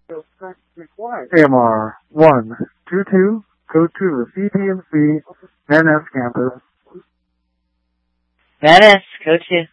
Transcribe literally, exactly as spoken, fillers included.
A M R one two two, go to the C P M C Van Ness campus. Van Ness, go to.